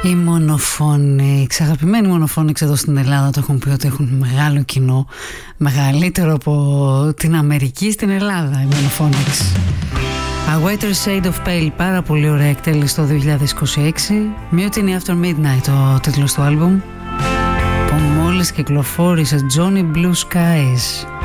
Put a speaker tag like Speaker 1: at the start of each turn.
Speaker 1: Οι Monophonics, αγαπημένοι Monophonics εδώ στην Ελλάδα, το έχουν πει ότι έχουν μεγάλο κοινό, μεγαλύτερο από την Αμερική στην Ελλάδα, οι Monophonics. A Whiter Shade of Pale, πάρα πολύ ωραία εκτέλεση το 2026. Mutiny After Midnight ο τίτλος του άλμπουμ που μόλις κυκλοφόρησε, Johnny Blue Skies.